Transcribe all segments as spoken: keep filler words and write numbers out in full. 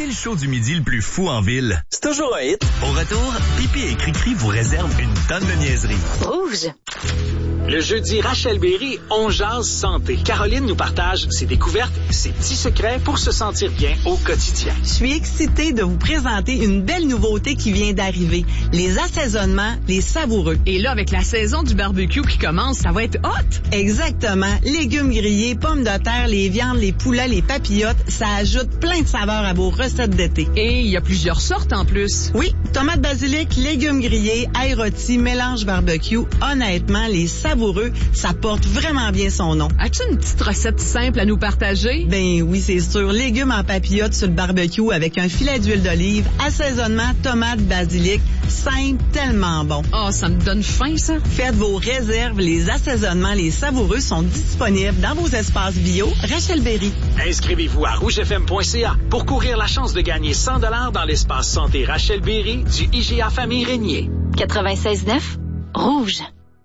le show du midi le plus fou en ville? C'est toujours un hit. Au retour, Pipi et Cricri vous réservent une tonne de niaiseries. Rouge. Le jeudi, Rachel Berry, on jase santé. Caroline nous partage ses découvertes, ses petits secrets pour se sentir bien au quotidien. Je suis excitée de vous présenter une belle nouveauté qui vient d'arriver. Les assaisonnements, les savoureux. Et là, avec la saison du barbecue qui commence, ça va être hot! Exactement. Légumes grillés, pommes de terre, les viandes, les poulets, les papillotes, ça ajoute plein de saveurs à vos recettes d'été. Et il y a plusieurs sortes en plus. Oui, tomates basilic, légumes grillés, ail rôti, mélange barbecue. Honnêtement, les savoureux, ça porte vraiment bien son nom. As-tu une petite recette simple à nous partager? Ben oui, c'est sûr. Légumes en papillotes sur le barbecue avec un filet d'huile d'olive, assaisonnement, tomates, basilic. Simple, tellement bon. Oh, ça me donne faim, ça. Faites vos réserves. Les assaisonnements, les savoureux sont disponibles dans vos espaces bio. Rachel Berry. Inscrivez-vous à rouge f m point c a pour courir la chance de gagner cent dollars dans l'espace santé Rachel Berry du I G A Famille Régnier. quatre-vingt-seize neuf, Rouge.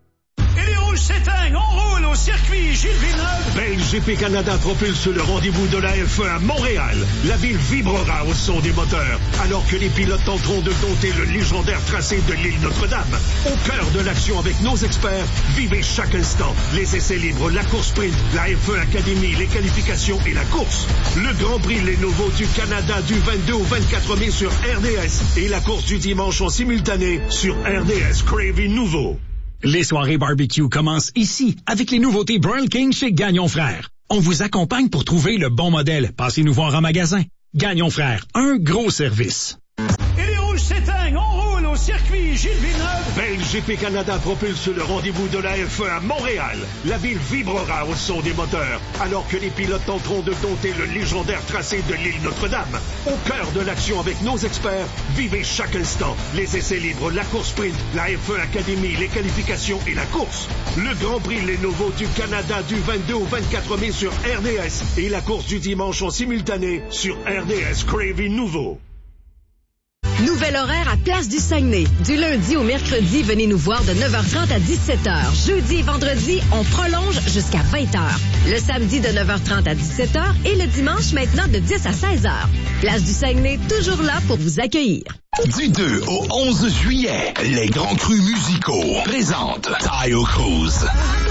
Et les rouges s'éteignent, on roule au circuit Gilles Villeneuve. B L G P Canada propulse le rendez-vous de la F un à Montréal. La ville vibrera au son des moteurs, alors que les pilotes tenteront de dompter le légendaire tracé de l'île Notre-Dame. Au cœur de l'action avec nos experts, vivez chaque instant. Les essais libres, la course sprint, la F un Academy, les qualifications et la course. Le Grand Prix Les Nouveaux du Canada du vingt-deux au vingt-quatre mai sur R D S et la course du dimanche en simultané sur R D S Crave Nouveau. Les soirées barbecue commencent ici avec les nouveautés Burl King chez Gagnon Frères. On vous accompagne pour trouver le bon modèle. Passez nous voir en magasin. Gagnon Frères, un gros service. Et les rouges s'éteignent, on roule au circuit Gilles Villeneuve. B L G P Canada propulse le rendez-vous de la F un à Montréal. La ville vibrera au son des moteurs, alors que les pilotes tenteront de dompter le légendaire tracé de l'île Notre-Dame. Au cœur de l'action avec nos experts, vivez chaque instant. Les essais libres, la course sprint, la F un Academy, les qualifications et la course. Le Grand Prix Les Nouveaux du Canada du vingt-deux au vingt-quatre mai sur R D S et la course du dimanche en simultané sur R D S Crave Nouveau. Nouvel horaire à Place du Saguenay. Du lundi au mercredi, venez nous voir de neuf heures trente à dix-sept heures. Jeudi et vendredi, on prolonge jusqu'à vingt heures. Le samedi de neuf heures trente à dix-sept heures et le dimanche maintenant de dix à seize heures. Place du Saguenay, toujours là pour vous accueillir. Du deux au onze juillet, les grands crus musicaux présentent Taio Cruz.